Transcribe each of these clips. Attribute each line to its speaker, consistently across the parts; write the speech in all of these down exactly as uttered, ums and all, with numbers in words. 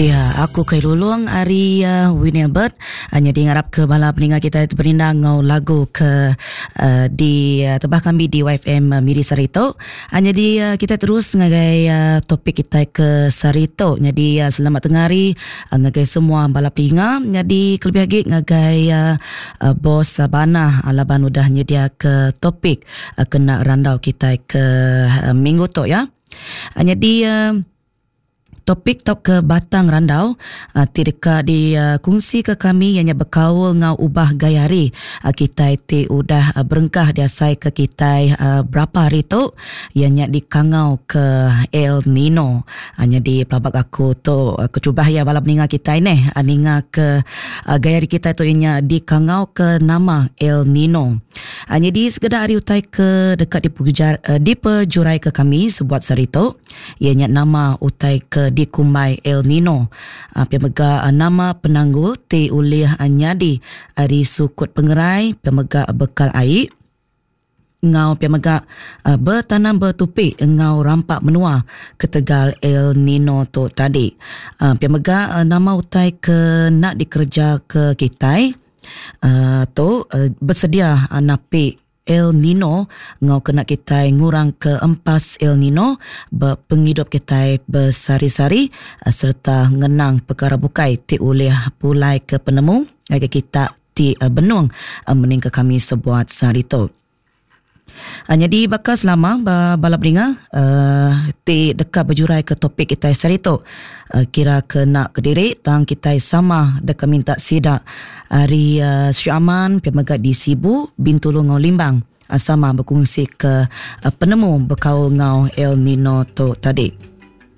Speaker 1: Ya, aku Kairulung Ari uh, Winnie Albert. Hanya diharap ke bala pendengar kita itu berindah ngau lagu ke uh, di uh, tebah kami di Y F M uh, Miri Sarito. Hanya di uh, kita terus ngagai uh, topik kita ke Sarito. Jadi uh, selamat tengari uh, ngagai semua bala pendengar. Jadi kelebih lagi ngagai uh, uh, bos uh, Bana Alaban udah nyedia ke topik uh, kena randau kita ke uh, minggu tu ya. Hanya di uh, topik tok ke Batang Randau uh, tidak di uh, kongsi ke kami yang berkaul ngau ubah gayari uh, kita itu udah uh, berengkah diasai ke kita uh, berapa hari tu yang di kangau ke El Nino. Hanya di pelabak aku tu uh, kecubah ya bala peninga kita ini uh, ninga ke uh, gayari kita tu yang di kangau ke nama El Nino. Hanya di segeda hari utai ke dekat di pujar, uh, di pejurai ke kami sebuat sarito ianya nama utai ke di Kumai El Nino. Uh, Pemega uh, nama penanggul ti ulih uh, nyadi ari sukut pengerai pemega bekal air ngau pemega uh, bertanam bertupi ngau rampak menua ketegal El Nino tu tadi. Uh, pemega uh, nama utai ke nak dikerja ke kita uh, tu uh, bersedia uh, napi El Nino ngau kena kita ngurang ke empas El Nino berpenghidup kita bersari-sari serta ngenang perkara bukai ti oleh pulai ke penemu agar kita ti uh, benung uh, mening ke kami sebuat sarito. Hanya di bakal selama bala beringa uh, ti dekat berjurai ke topik kita sarito uh, kira ke nak ke diri tang kita sama dekat minta sidak hari uh, Sri Aman pemagat di Sibu Bintulu ngau Limbang uh, sama berkongsi ke uh, penemu berkaul ngau El Nino tu tadi.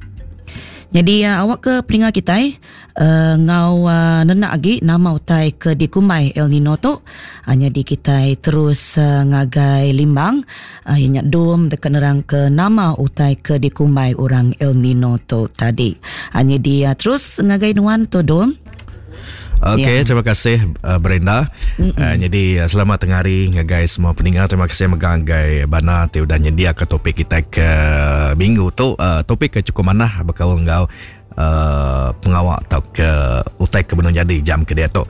Speaker 1: Jadi uh, awak ke peningat kita uh, ngau uh, nenak lagi nama utai ke di Kumai El Nino tu hanya di kita terus uh, ngagai Limbang uh, yang dom dekat nerang ke nama utai ke di Kumai orang El Nino tu tadi. Hanya di uh, terus ngagai nuan tu dom.
Speaker 2: Okey, yeah. Terima kasih uh, Brenda. Uh, jadi uh, selamat tengah hari guys semua pendengar. Terima kasih megang gai Bana tu dah nyedia ke topik kita ke minggu tu. Uh, topik ke cukup mana berkaul ngau uh, pengawak atau ke utai ke benung jadi jam ke dia tu.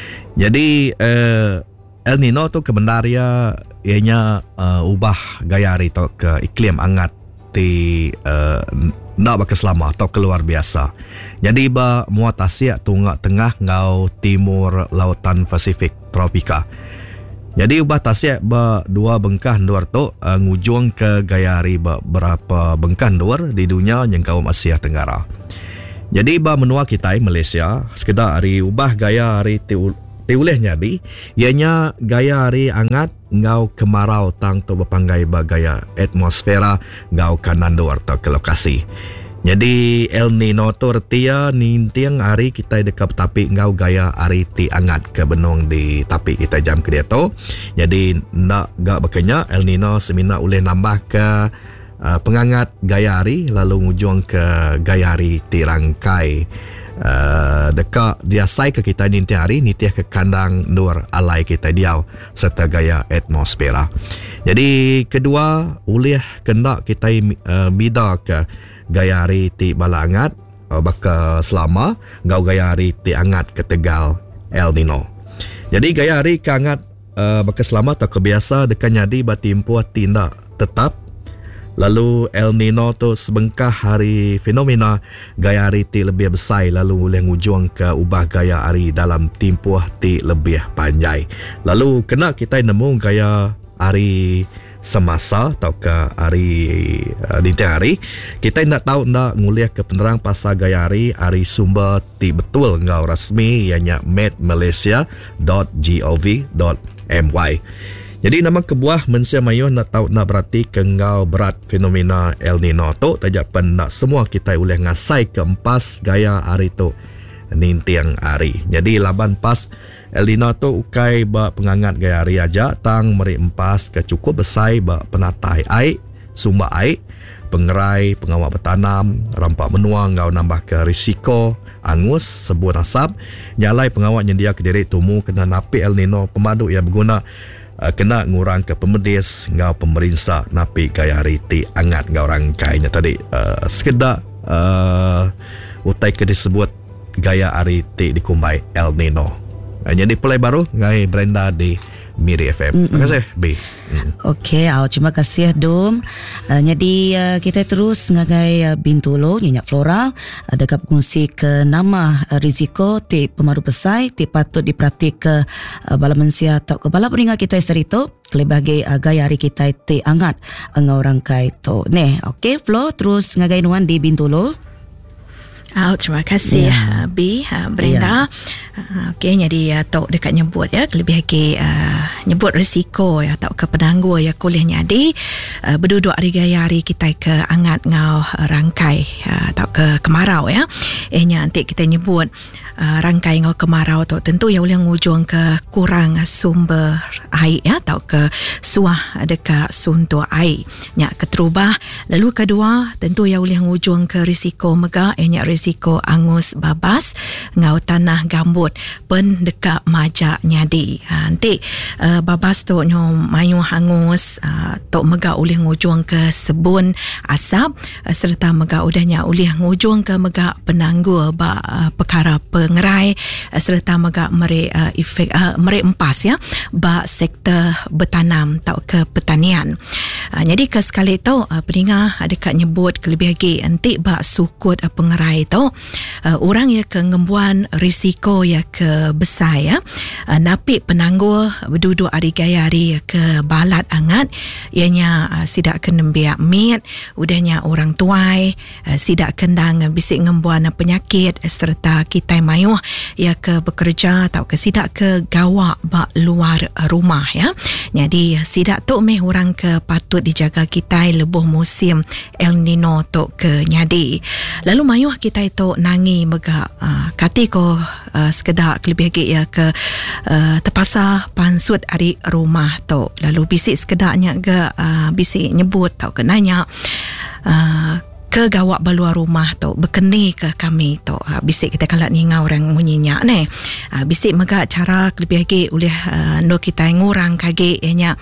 Speaker 2: Jadi uh, El Nino tu kebenaria ianya uh, ubah gaya hari tu ke iklim hangat ti uh, nak berkeselama atau keluar biasa. Jadi ba muat Asia tungak tengah ngau timur lautan Pasifik tropika. Jadi ubah Asia ba dua bengkah luar tu uh, ngujung ke gayari ba berapa bengkah luar di dunia yang kaum Asia Tenggara. Jadi ba menua kita Malaysia sekedar hari ubah gaya hari ti uleh jadi ianya gaya hari hangat ngau kemarau tang tu berpanggai ba gaya atmosfera ngau kanan luar tu ke lokasi. Jadi El Nino tu retia nintiang hari kita dekat tapi ngau gaya hari ti hangat ke benung di tapi kita jam ke dia tu. Jadi nak gak bekenya El Nino semina boleh nambah ke uh, pengangat gaya hari lalu ngujung ke gaya hari ti rangkai. Uh, dekat diasai ke kita ninti hari ninti ke kandang nur alai kita diau serta gaya atmosfera. Jadi kedua ulih kendak kita uh, bida ke gaya hari ti bala angat uh, baka selama ngau gaya hari ti angat ke Tegal El Nino. Jadi gaya hari ke angat uh, baka selama tak kebiasa dekat nyadi batimpu tindak tetap. Lalu El Nino tu sebengkah hari fenomena gaya hari ti lebih besar lalu boleh ngujung ke ubah gaya hari dalam tempoh ti lebih panjang. Lalu kena kita nemu gaya hari semasa atau ke hari uh, dinti hari kita nak tahu nak nguliah ke penerang pasal gaya hari hari sumber ti betul ngau rasmi ianya made malaysia dot gov dot my. Jadi nama kebuah mensia mayu nak tahu nak berarti kengau berat fenomena El Nino tu tajapan nak semua kita boleh ngasai ke empas gaya hari tu nintiang hari. Jadi laban pas El Nino tu ukai ba pengangat gaya hari aja tang meri empas ke cukup besar ba penatai air, sumber air, pengerai, pengawak bertanam, rampak menua ngau nambah ke risiko angus sebuah nasab. Nyalai pengawak nyedia ke diri tumu kena napi El Nino pemadu ia berguna Uh, kena ngurang ke pemedis ngau pemerintah napi gaya hari ti angat ngau rangkainya tadi uh, sekedar uh, utai ke disebut gaya hari ti dikumbai El Nino. Uh, jadi play baru ngai Brenda di Miri F M. Terima kasih B. Mm.
Speaker 1: Okey, oh, terima kasih Dom. Uh, jadi uh, kita terus ngagai uh, Bintulu Nyenyak Flora uh, dekat kongsi ke nama uh, risiko ti pemaru pesai ti patut diperhati ke uh, bala mensia atau ke bala peningat kita serito kelebagi uh, gaya hari kita ti angat ngau rangkai to. Neh, okey Flo terus ngagai nuan di Bintulu.
Speaker 3: Oh, terima kasih yeah. B, uh, Brenda. Yeah. Uh, okay, jadi uh, Tok dekat nyebut ya, lebih lagi uh, nyebut risiko ya, Tok ke penangguh ya kuliah nyadi uh, berduduk hari gaya hari kita ke angat ngau uh, rangkai uh, Tok ke kemarau ya. Eh nanti kita nyebut uh, rangkai ngau kemarau Tok tentu ya boleh ngujung ke kurang sumber air ya, Tok ke suah dekat suntur air. Nyak keterubah. Lalu kedua tentu ya boleh ngujung ke risiko megah eh nyak risiko angus babas ngau tanah gambut pen dekat majak nyadi. Ha, nanti uh, babas tu nyo mayu hangus uh, tok mega ulih ngujung ke sebun asap uh, serta mega udahnya ulih ngujung ke mega penangguh ba uh, perkara pengerai uh, serta mega mere uh, efek uh, mere empas ya ba sektor bertanam tau ke pertanian. Uh, jadi ke sekali tu uh, peningat dekat nyebut kelebih lagi nanti ba sukut uh, pengerai tu uh, orang ya ke ngembuan risiko ya ke besar ya uh, napi penangguh berduduk hari gaya hari ke balat angat ianya uh, sidak kena biak mit udahnya orang tuai uh, sidak kendang uh, bisik ngembuan uh, penyakit uh, serta kita mayuh ya ke bekerja atau ke sidak ke gawak bak luar uh, rumah ya. Jadi uh, sidak tu meh orang ke patut dijaga kita lebuh musim El Nino tu ke nyadi. Lalu mayuh kita itu nangi mega uh, kati ko uh, sekedar lebih lagi ya ke uh, terpaksa pansut hari rumah tu. Lalu bisik sekedarnya ke uh, bisik nyebut tau ke nanya uh, ke gawak beluar rumah tu berkeni ke kami tu ha, bisik kita kalau ni ngau orang munyinya ni ha, bisik mega cara lebih lagi oleh uh, no kita ngurang kage ianya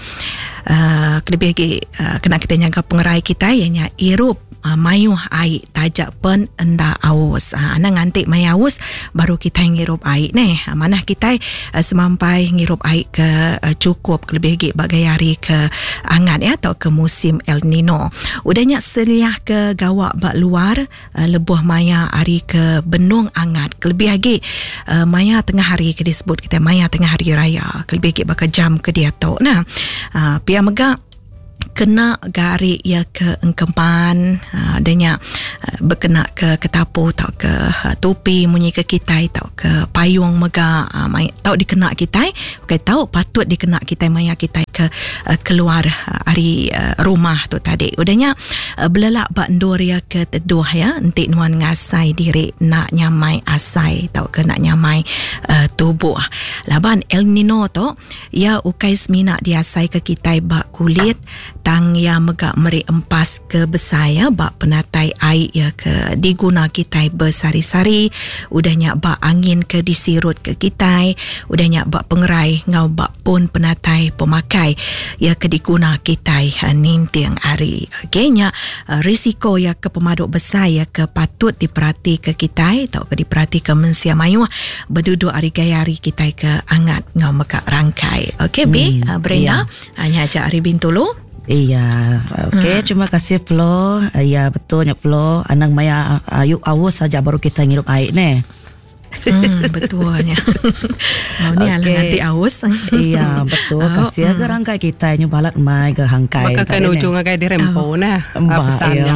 Speaker 3: uh, lebih lagi uh, kena kita jaga pengerai kita ianya irup Uh, mayuh air tajak pen enda aus uh, ana ngantik mai aus baru kita ngirup air ni uh, mana kita uh, semampai ngirup air ke uh, cukup lebih lagi bagai hari ke angat ya atau ke musim El Nino udahnya seliah ke gawak bak luar uh, lebuh maya hari ke benung angat lebih lagi uh, maya tengah hari ke disebut kita maya tengah hari raya lebih lagi bakal jam ke dia tu nah uh, pia megak kena garik ya ke engkeman uh, adanya uh, berkena ke ketapu tau ke uh, topi munyi ke kita tau ke payung mega uh, mai tau dikena kita okay, tau patut dikena kita maya kita ke uh, keluar uh, hari uh, rumah tu tadi udahnya uh, belelak bak ndur ya ke teduh ya entik nuan ngasai diri nak nyamai asai tau ke nak nyamai uh, tubuh laban El Nino tu ya ukai semina diasai ke kita bak kulit tang ya megak meri empas ke besar ya bak penatai air ya ke diguna kita bersari-sari udahnya bak angin ke disirut ke kita udahnya bak pengerai ngau bak pun penatai pemakai ya ke diguna kita nintiang hari okeynya risiko ya ke pemaduk besar ya ke patut diperhati ke kita atau ke diperhati ke mensia mayuh berduduk hari gaya hari kita ke angat ngau megak rangkai okey B hmm, Brenda yeah. Hanya ajak hari Bintulu.
Speaker 1: Iya, okey. Hmm. Terima kasih Flo. Ya betulnya Flo. Anang maya ayuk awus saja baru kita ngirup air ni.
Speaker 3: Hmm, betulnya. Oh, ni okay. Ala nanti aus.
Speaker 1: Iya, betul. Oh, kasih ke mm. rangkai kita nyu balat mai ke hangkai.
Speaker 4: Bakal kan ujung agai di rempo oh. nah. Pesannya.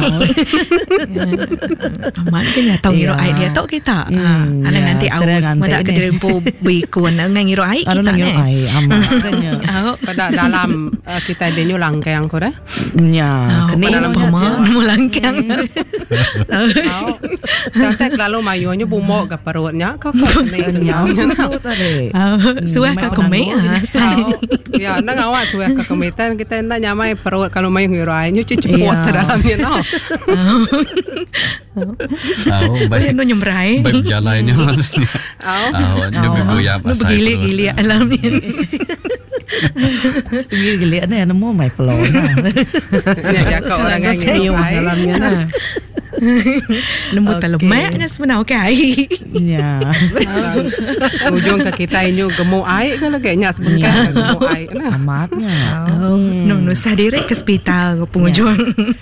Speaker 3: Amat kan tahu ngiru air dia tahu kita. Hmm, ala ya, nanti aus madak ke di rempo bikun nang ngiru air kita ni.
Speaker 1: Ngiru air amat katanya.
Speaker 4: Oh, pada dalam uh, kita denyu langkang ko dah.
Speaker 1: Ya,
Speaker 3: kena dalam pama langkang.
Speaker 4: Oh. Sampai lalu mayunya bumok ke perutnya. Kau kau kemenya
Speaker 3: tadi. Suah ke kemei
Speaker 4: ya, nang awak suah ke kemetan kita nak nyamai perut kalau main ngiru airnya cuci kuat dalamnya tau.
Speaker 3: Oh, baik nu nyemrai.
Speaker 2: Baik jalannya maksudnya. Oh, nu bergoyang pasal. Nu
Speaker 3: gili-gili alam ni.
Speaker 1: Gili-gili ada yang nemu mai pelon.
Speaker 4: Ni jaga orang yang ngiru dalamnya nah.
Speaker 3: Nembut okay. lemaknya sebenarnya okey air.
Speaker 1: Ya.
Speaker 4: Ujung ke kita ini gemuk air kan lagi nyak sebentar gemuk air nah.
Speaker 1: Amatnya.
Speaker 3: Oh, hmm. no no sadire ke hospital ke pengunjung.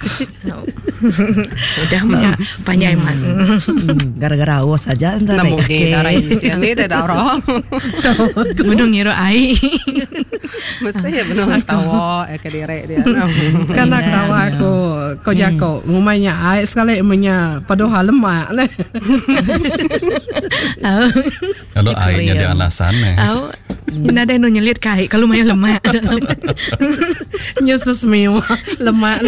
Speaker 3: Udah banyak banyak iman.
Speaker 1: Gara-gara awas saja entar
Speaker 4: naik kaki. Darah ini tidak darah.
Speaker 3: Gunung ngira air.
Speaker 4: Mesti ya benar tahu eh kediri dia.
Speaker 5: Karena kawan aku kau jago rumahnya air sekali punya padahal lemak leh.
Speaker 6: Kalau airnya ada alasan eh.
Speaker 3: Oh, mana ada yang nyelit kai kalau main lemak.
Speaker 5: Nyusus semua lemak.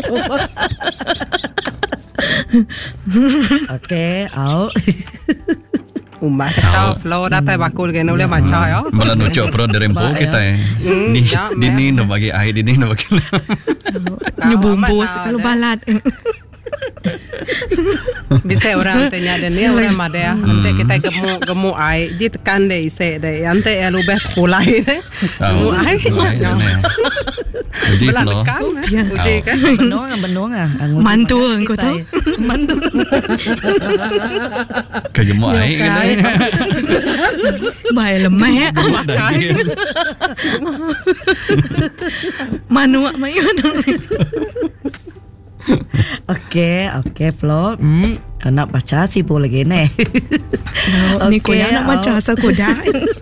Speaker 1: Okey, au.
Speaker 4: Umbah tahu flow data bakul ke boleh macam ya.
Speaker 6: Malah nucuk pro derempo kita eh. Di di ni nak bagi air di ni nak bagi.
Speaker 3: Ni bumbu kalau balat.
Speaker 4: Bisa orang tanya dan ni orang ada ya. Ante kita gemuk gemuk air, jadi tekan deh ise deh. Ante ya lubeh pulai deh. Gemuk air.
Speaker 6: Uji flow.
Speaker 4: Uji kan.
Speaker 1: Benong ah benong ah.
Speaker 3: Mantu engkau tahu.
Speaker 1: Mantu.
Speaker 6: Kegemuk air kan.
Speaker 3: Baik lemak. Manu mayu.
Speaker 1: Okey, okey Flo. Hmm, nak baca sibuk lagi ni.
Speaker 3: No, ni kau nak baca asal kau dah.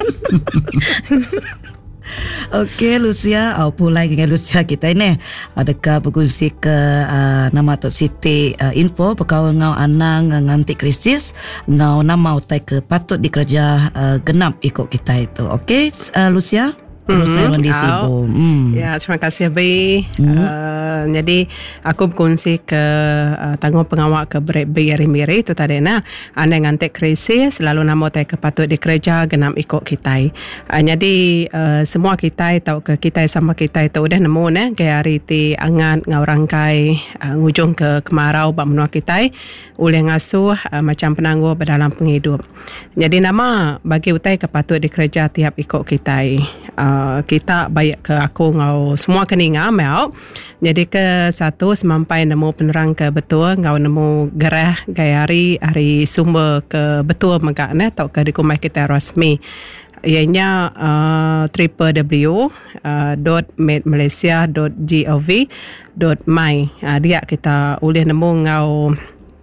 Speaker 1: Okey Lucia, au pulai dengan Lucia kita ini. Adakah berkongsi ke uh, nama Tok Siti uh, info perkawan ngau anang nganti krisis ngau nama utai ke patut dikerja uh, genap ikut kita itu. Okey uh, Lucia. Terus saya mandi sibuk. Hmm.
Speaker 4: Ya, terima kasih Bi. Hmm. Uh, jadi aku berkongsi ke uh, tanggung pengawal ke Bi Miri itu tadi nah. Anda ngantek krisis lalu nama tay ke patut dikerja genap ikut kita. Uh, jadi uh, semua kita tahu ke kita sama kita itu udah nemu nah gaya hari ti angan ngau rangkai uh, ngujung ke kemarau bak menua kita oleh ngasuh uh, macam penangguh berdalam penghidup. Jadi nama bagi utai ke patut dikerja tiap ikut kita. Uh, kita baik ke aku ngau semua keninga mau. Jadi ke satu semampai nemu penerang ke betul ngau nemu gerah gaya hari hari sumber ke betul megak ne atau ke dikumai kita rasmi. Ianya uh, w w w dot made malaysia dot gov dot my. Uh, dia kita boleh nemu ngau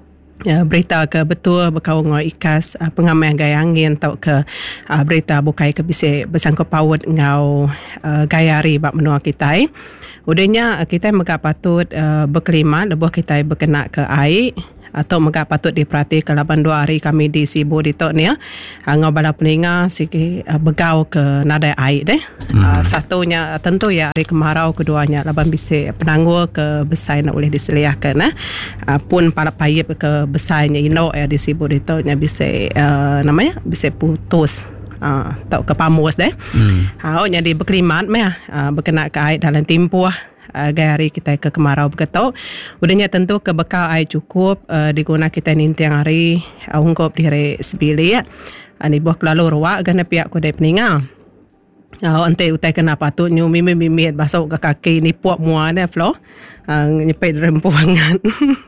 Speaker 4: Ya, berita ke betul berkau ngau ikas uh, pengamai gaya angin atau ke uh, berita bukai ke bisa bersangkut paut ngau uh, gaya hari bak menua kita. Udahnya uh, kita megak patut uh, berkelimat lebuh kita berkenak ke air atau megak patut diperhati ke lapan dua hari kami di Sibu di tok ni ya. Uh, ngau bala peninga siki uh, begau ke nadai air deh. Hmm. Uh, satunya uh, tentu ya hari kemarau, keduanya laban bisa penangguh ke besar nak boleh diseliahkan nah. Uh, pun para payip ke besarnya ino ya di Sibu di tok nya bisa uh, namanya bisa putus. Uh, atau ke pamus deh. Hmm. Uh, jadi berkelimat meh uh, berkenak ke air dalam timpuh. Uh, gaya hari kita ke kemarau berketuk. Udahnya tentu ke bekal air cukup uh, diguna kita nintiang hari uh, ungkup di hari sebili ya. Uh, ni buah kelalu ruak gana pihak kodai peninga. Uh, ante utai kena patut nyu mimi-mimi basau ke kaki ni puak mua ne Flo. Uh, nyepit rempuangan.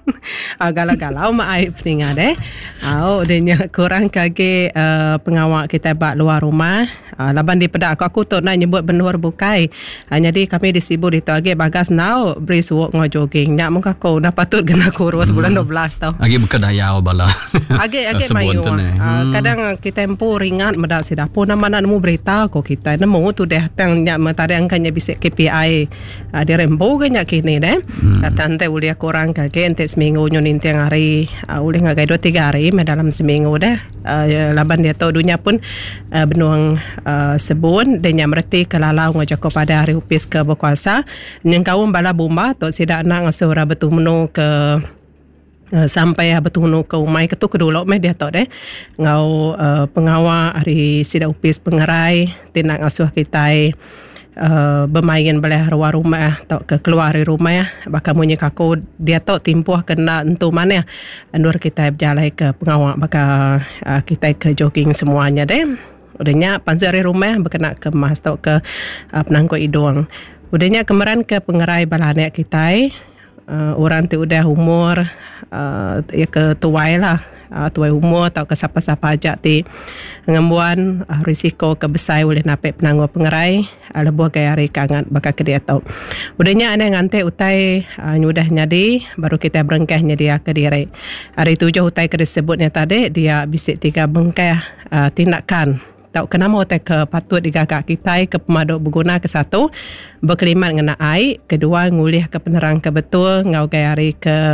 Speaker 4: uh, galau-galau mak air peninga deh. Uh, udahnya kurang kage uh, pengawal kita bak luar rumah. Uh, laban di pedak aku aku tu nak nyebut benur bukai. Uh, jadi kami di Sibu di tu agi bagas now brisk walk ngau jogging. Nyak muka kau dah patut kena kurus hmm. bulan dua belas tau.
Speaker 6: Agi berkedayau bala.
Speaker 4: Agi agi mayu. Uh, kadang kita empu ringat medak sidah pun nama nak nemu berita ko kita nemu tu dah tang nyak mentari angkanya bisa K P I. Uh, dia rembo ke nyak kini deh. Hmm. Tante uliah kurang kage ente seminggu nyunin tiang hari uh, ulih ngagai dua tiga hari dalam seminggu dah. Uh, laban dia tahu dunia pun uh, benuang uh, sebun dan yang mereti kelalau ngajak pada hari upis ke berkuasa yang kaum bala bomba tu sidak nak ngasuh betul menu ke Uh, sampai betul nu ke umai ketu kedulu meh dia tahu deh ngau uh, pengawal hari sida upis pengerai tindak ngasuh kita uh, bermain belah luar rumah atau ke keluar dari rumah ya bakal munyi kaku dia tahu timpuh kena entu mana andur kita berjalan ke pengawal bakal uh, kita ke jogging semuanya deh udahnya panzer dari rumah berkena ke mas atau ke uh, penangguh hidung udahnya kemeran ke pengerai balanek kita uh, orang tu udah umur uh, ya ke tuai lah, uh, tuai umur atau ke siapa-siapa ajak ti ngembuan uh, risiko kebesai boleh napik penangguh pengerai uh, lebuh gaya hari kangat bakal ke dia tau. Udahnya ada ngante utai uh, nyudah nyadi baru kita berengkah nyadi ke diri. Hari tujuh utai ke disebutnya tadi dia bisik tiga bengkah uh, tindakan. Tahu kenapa utai ke patut digagak kita ke pemaduk berguna ke satu berkelimat ngena air, kedua ngulih ke penerang ke betul ngau gayari ke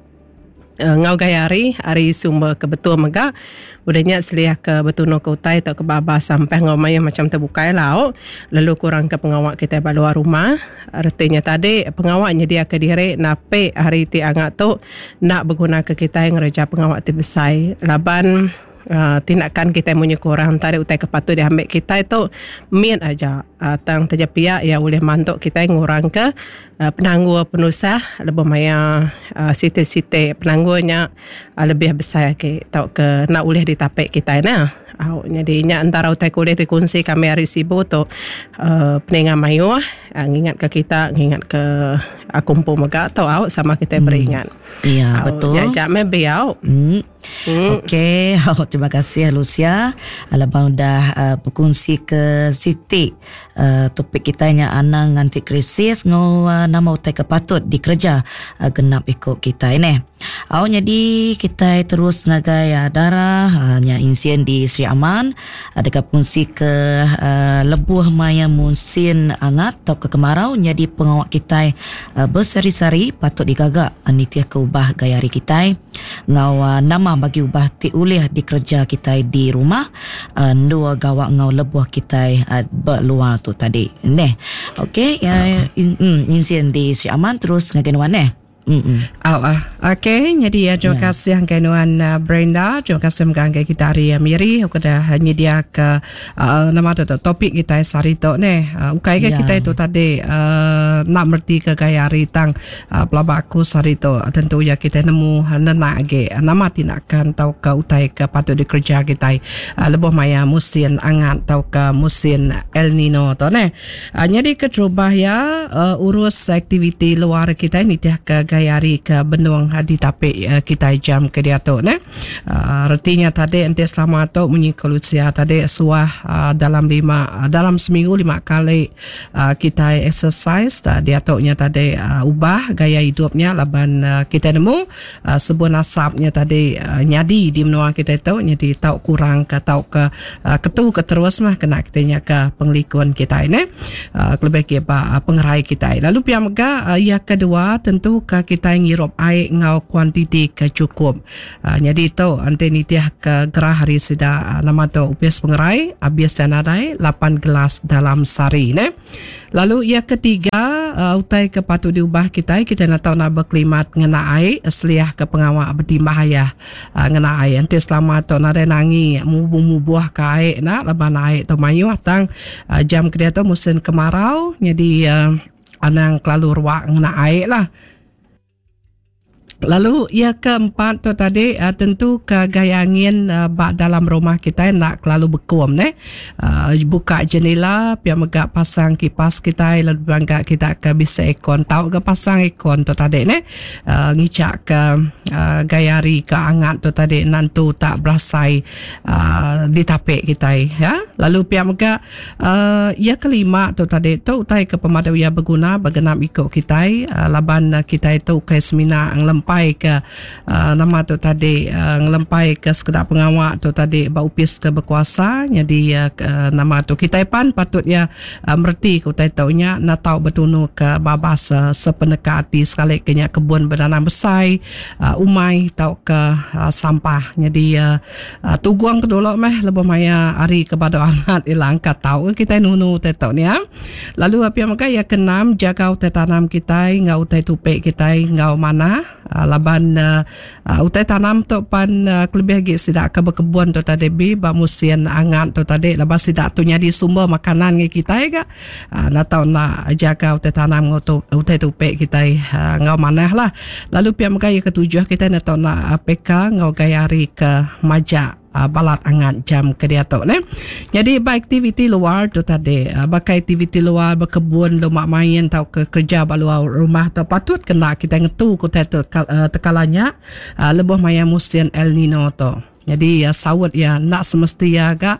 Speaker 4: uh, ngau gayari hari sumber ke betul megak udahnya seliah ke betuno ke utai atau ke baba sampai ngau maya macam terbuka lau lalu kurang ke pengawak kita baluar rumah. Artinya tadi pengawaknya dia ke diri nape hari ti angat tu nak berguna ke kita yang reja pengawak ti besai laban. Uh, tindakan kita punya kurang tadi utai kepatu dia ambil kita itu min aja uh, tang terjepia ya boleh mantuk kita ngurang ke uh, penangguh penusah lebih maya uh, site-site penangguhnya uh, lebih besar ke tau ke nak boleh ditapik kita nah. Uh, jadi nya antara utai kuliah dikunci kami hari sibu tu uh, peningan mayu uh, ngingat ke kita ngingat ke uh, kumpul megak tau au sama kita hmm. beringat.
Speaker 1: Iya uh, betul.
Speaker 4: Ya jam biau.
Speaker 1: Hmm. Hmm. Okey, oh, terima kasih Lucia. Alabang dah uh, berkongsi ke Siti uh, topik kita nya anang anti krisis ngau uh, nama utai kepatut dikerja uh, genap ikut kita ini. Au jadi kita terus ngagai uh, darah uh, nya insiden di Sri Aman ada uh, kongsi ke uh, lebuh maya musim angat atau ke kemarau jadi pengawak kita uh, bersari-sari patut digagak anitia ke ubah gaya hari kita ngau uh, nama bagi ubah ti ulih dikerja kita di rumah uh, dua gawak ngau lebuh kita uh, berluar tu tadi neh. Okey ya uh, in, in, insiden di Sri Aman terus ngagen eh. Mm-mm.
Speaker 5: Oh, uh, okay, jadi ya, terima yeah. kasih Angkainuan uh, Brenda, terima kasih menganggai kita hari uh, Miri, aku dah nyedia ke uh, nama tu topik kita hari tu ni. Uh, ukai ke yeah. kita itu tadi uh, nak merti ke gaya hari tang uh, pelabak aku hari tu tentu ya kita nemu nenak ke nama tindakan tau ke utai ke patut dikerja kita uh, lebih maya musim angat tau ke musim El Nino tu ni. Uh, jadi keterubah ya uh, urus aktiviti luar kita ni tiah ke gayari ke benung di tapik uh, kita jam ke dia tu ne. Uh, artinya tadi ente selama tu menyikolusia tadi suah uh, dalam lima uh, dalam seminggu lima kali uh, kita exercise uh, dia tu nya tadi uh, ubah gaya hidupnya laban uh, kita nemu uh, sebuah nasabnya tadi uh, nyadi di menua kita tu nyadi tau kurang ke tau ke uh, ketu ke terus mah kena kitanya ke penglikuan kita ini uh, lebih ke uh, pengerai kita. Lalu pihak mega uh, yang kedua tentu ke kita ngirup air ngau kuantiti ke cukup. Uh, jadi itu ante nitiah ke gerah hari sida uh, nama tu upis pengerai habis dan adai lapan gelas dalam sehari ne. Lalu yang ketiga uh, utai ke patut diubah kita kita nak tahu nak berkelimat ngena air seliah ke pengawak bertimbah ayah uh, ngena air ante selama tu nak nangi mubuh buah ke air nak laban air tu mayu atang uh, jam kedia tu musim kemarau jadi uh, anang kelalu ruak ngena air lah. Lalu yang keempat tu tadi uh, tentu ke gaya angin uh, dalam rumah kita nak lalu bekum ne. Uh, buka jendela, pihak megak pasang kipas kita lalu bangga kita ke bisa ekon tahu ke pasang ekon tu tadi ne. Uh, ngicak ke uh, gaya hari ke angat tu tadi nantu tak berasai uh, di tapik kita ya. Lalu pihak megak uh, yang kelima tu tadi tu utai ke pemadau yang berguna bergenap ikut kita uh, laban uh, kita itu ke seminar ngelem ngelempai ke uh, nama tu tadi uh, ngelempai ke sekedar pengawak tu tadi baupis ke berkuasa jadi uh, nama tu kita pan patutnya uh, merti ku tai taunya nak tahu betunu ke babas uh, sepenekati sekali kenya kebun bernanam besai uh, umai tau ke uh, sampah jadi uh, uh, tuguang kedolok meh lebih maya hari kepada anak ilang kat tahu kita nunu tai tau ni ha? Lalu apa yang maka ya kenam jaga utai tanam kita ngau utai tupek kita ngau mana Uh, laban uh, uh, utai tanam tu pan uh, kelebih lagi sidak ke berkebun tu tadi bi ba musim angat tu tadi lepas sidak tu nyadi sumber makanan ngi kita ga uh, nak tahu nak jaga utai tanam ngau utai tupek kita uh, ngau manah lah. Lalu pihak mega yang ketujuh kita nak tahu nak uh, P K ngau gaya hari ke majak uh, balat angat jam kerja tu ne. Jadi ba aktiviti luar tu tadi uh, bakai aktiviti luar berkebun lumak main tau ke kerja baluar rumah tu patut kena kita ngetu ku tu uh, tekalanya uh, lebuh maya musim El Nino tu. Jadi ya sawat ya nak semesti ya agak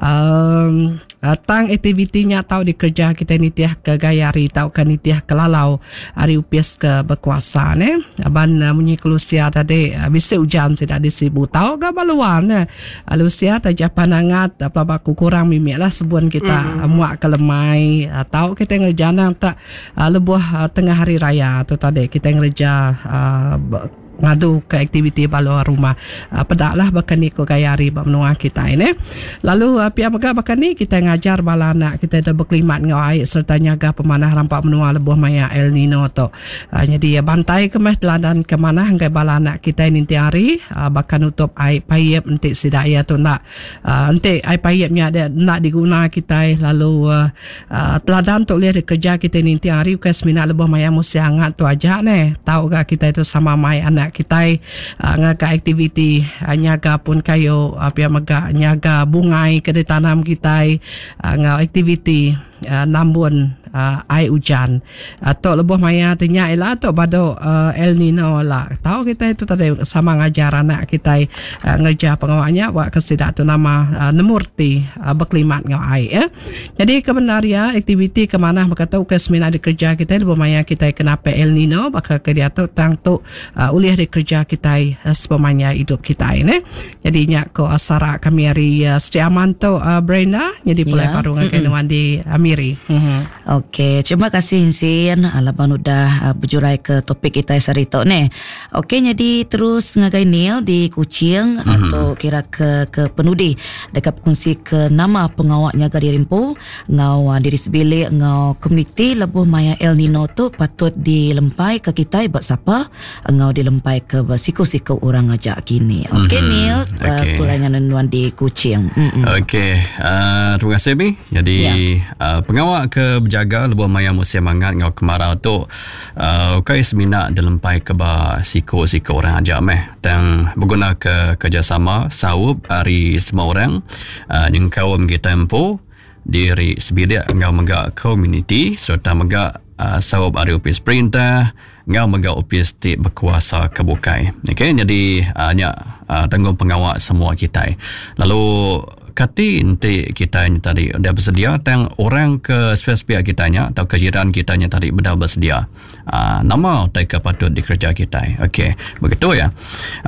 Speaker 5: um, tang aktivitinya tau di kerja kita ni tiah ke gayari tau kan ni tiah ke lalau hari upias ke berkuasa ne aban uh, munyi kelusia tadi uh, bisa hujan tidak disibu tau ga baluan ne lusia ta japanangat apa baku kurang mimik lah sebuan kita mm. muak ke lemai uh, tau kita ngerjana tak uh, lebuh uh, tengah hari raya tu tadi kita ngerja uh, ngadu ke aktiviti baluar rumah uh, pedaklah bahkan ni ko gayari menua kita ini lalu uh, pihak megah bahkan ni kita ngajar bala anak kita dah berkelimat ngau air serta nyaga pemanah rampak menua lebuh maya El Nino tu uh, jadi uh, bantai ke mas teladan ke mana hanggai bala anak kita ini hari uh, bahkan utup air payep entik sidaya tu nak uh, entik air payepnya ada nak diguna kita lalu uh, uh, teladan tu lihat kerja kita ini hari ukas minat lebuh maya musi hangat tu aja ne tahu gak kita itu sama mai anak kita uh, ngaga aktiviti uh, nyaga pun kayo apa uh, maga nyaga bungai kedai tanam kita uh, ngau aktiviti uh, nambun uh, air hujan atau uh, lebuh maya tanya ela atau bado uh, El Nino lah tahu kita itu tadi sama ngajar anak kita uh, ngerja pengawalnya buat kesidak tu nama uh, Nemurti uh, berkelimat ngau air eh. Jadi kebenaria aktiviti ke mana berkata ukas mina di kerja kita lebuh maya kita kenapa El Nino bakal kerja tu tang tu uh, uliah di kerja kita uh, sepemanya hidup kita ini. Jadi nyak ko asara kami hari uh, setiaman tu uh, Brenda jadi pulai yeah. Parungan kenuan di Amiri. Mm-hmm.
Speaker 1: Okey, terima kasih Insin alapan udah uh, berjurai ke topik kita hari tu ni. Okey, jadi terus ngagai Neil di Kuching mm-hmm. atau kira ke ke penudi dekat kongsi ke nama pengawak nyaga di Rimpo ngau uh, diri sebilik ngau komuniti lebuh maya El Nino tu patut dilempai ke kita buat siapa ngau dilempai ke siku-siku orang ajak kini. Okey mm-hmm. Neil okay. uh, pulangan nuan di Kuching. Mm-hmm.
Speaker 6: Okey, uh, terima kasih Bi. Jadi yeah. uh, pengawak ke berjaga lebuh maya musim hangat ngau kemarau tu uh, kai semina dilempai ke ba siku-siku orang ajak meh dan berguna ke kerjasama sawub hari semua orang uh, yang kaum kita empu diri sebilik ngau megak komuniti serta megak uh, sawub hari upis perintah ngau megak upis ti berkuasa kebukai. Okey, jadi hanya uh, uh, tanggung pengawal semua kita. Lalu kati nanti kita ni tadi dah bersedia tang orang ke spesifik kitanya atau kejiran kitanya tadi dah bersedia. Uh, nama mereka patut dikerja kita. Okey, begitu ya.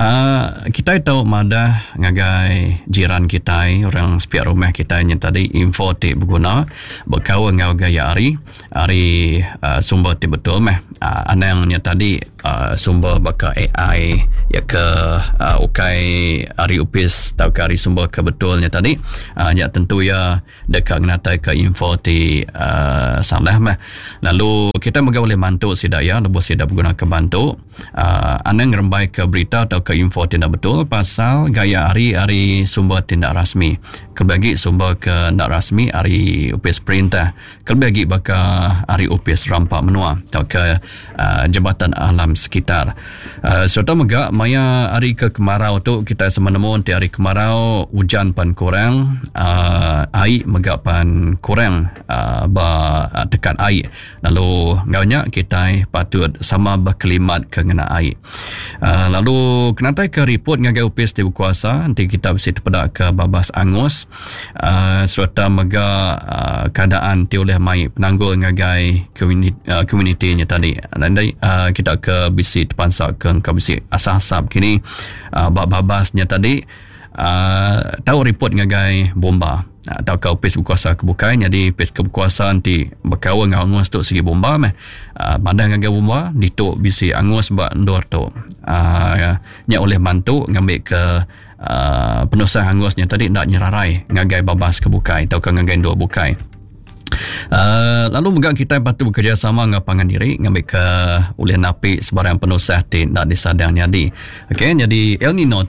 Speaker 6: Uh, kita tahu madah ngagai jiran kita, orang sepiak rumah kita yang tadi info ti berguna berkawan ngau gaya hari hari uh, sumber ti betul meh. Uh, anangnya tadi uh, sumber baka A I ya ke uh, ukai hari upis atau ke hari sumber kebetulnya tadi uh, ya tentu ya dekat ngatai ke info ti uh, salah mah. Lalu kita juga boleh bantu sidak ya lebih sidak guna ke bantu uh, anang rembai ke berita atau ke info tidak betul pasal gaya hari-hari sumber tindak rasmi kelbagi sumber ke tidak rasmi hari upis perintah kelbagi baka hari upis rampak menua atau ke uh, jabatan alam sekitar uh, serta juga maya hari ke kemarau tu kita semenemun di hari kemarau hujan pan kurang uh, air megak pan kurang uh, ba dekat air lalu ngaunya kita patut sama berkelimat kena air uh, lalu kenatai ke report ngagai upis di berkuasa nanti kita mesti terpedak ke babas angus uh, serta mega uh, keadaan ti oleh mai penanggul ngagai komuniti nya tadi dan uh, kita ke bisi terpansa ke ke bisi asas-asap kini uh, babasnya tadi uh, tahu report ngagai bomba atau kau pes berkuasa kebukai jadi pes keberkuasa nanti berkawan dengan angus tu segi bomba meh uh, bandang ngagai bomba dituk bisi angus bak ndor tu uh, nya oleh bantu ngambil ke uh, penusah angusnya tadi nak nyerarai ngagai babas kebukai atau ke ngagai ndor bukai. Uh, lalu juga kita patut bekerjasama dengan pangan diri ngambil ke oleh napi sebarang penusah ti nak disadang jadi. Okey, jadi El Nino tu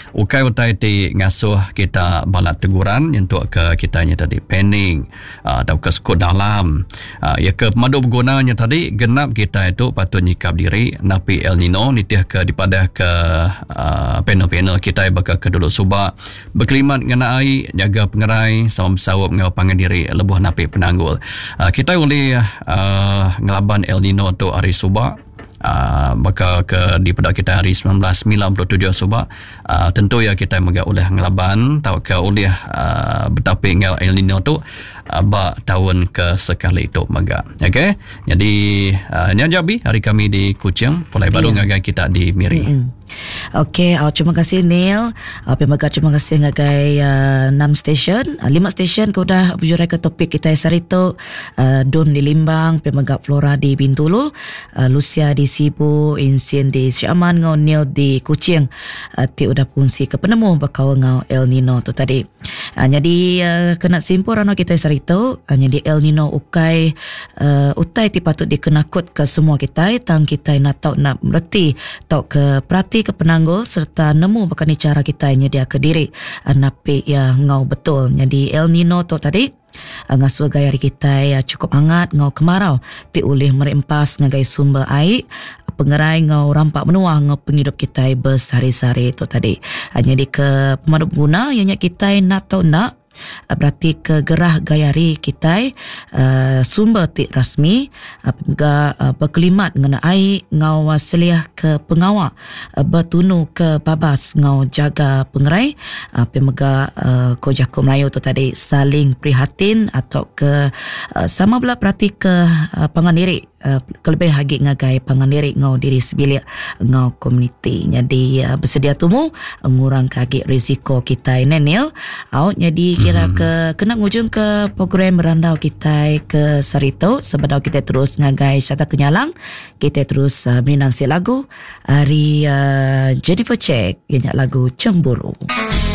Speaker 6: ukai utai ti ngasuh kita balat teguran untuk ke kitanya tadi planning uh, atau ke skut dalam uh, ya ke pemadu bergunanya tadi genap kita itu patut nyikap diri napi El Nino nitih ke dipadah ke uh, panel-panel kita bakal ke dulu subak berkelimat ngenai jaga pengerai sama bersawap ngau pangan diri lebuh napi penanggul uh, kita boleh uh, ngelaban El Nino tu hari subak. Uh, bakal ke di pada kita hari sembilan belas sembilan puluh tujuh subak uh, tentu ya kita megak oleh ngelaban tau ke oleh uh, bertapi ngau El Nino tu uh, bak tahun ke sekali tu megak okey jadi uh, ni aja bi hari kami di Kuching mulai baru yeah. ngagai kita di Miri. Mm-hmm.
Speaker 1: Okey, uh, terima kasih Neil. Uh, Pemagat terima kasih ngagai uh, enam stesen, uh, lima stesen kau dah berjurai ke topik kita sarito. Uh, Don di Limbang, Pemagat Flora di Bintulu, uh, Lucia di Sibu, Insien di Syaman, ngau Neil di Kuching. Uh, ti udah fungsi ke penemu bakau ngau El Nino tu tadi. Uh, jadi uh, kena simpul rano kita sarito. Uh, jadi El Nino ukai uh, utai ti patut dikenakut ke semua kita. Tang kita nak tahu nak mereti tahu ke perhati ke penanggul serta nemu bakal ni cara kita nyedia ke diri napi yang ngau betul. Jadi El Nino tu tadi ngasuh gaya kita ya cukup hangat ngau kemarau ti ulih merempas ngagai sumber air pengerai ngau rampak menua ngau penghidup kita bersari-sari tu tadi. Jadi ke pemaduk guna yang kita nak tahu nak berarti ke gerah gayari kita uh, sumber tik rasmi uh, uh, berkelimat mengenai ngau wasliah ke pengawal uh, bertunu ke babas ngau jaga pengerai uh, pemega uh, ko Jaku Melayu tu tadi saling prihatin atau ke uh, sama pula berarti ke uh, pangandirik uh, kelebih hagi ngagai pangandirik ngau diri sebilik ngau komuniti. Jadi uh, bersedia tumu ngurang kagi risiko kita ini Neil out. Jadi kira ke kena ngujung ke program berandau kita ke Sarito sebab kita terus ngagai syata kenyalang kita terus uh, menang si lagu hari uh, Jennifer Check yang lagu Cemburu.